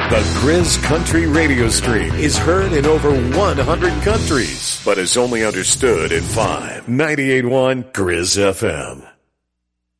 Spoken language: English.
The Grizz Country radio stream is heard in over 100 countries, but is only understood in 5. 98.1 Grizz FM.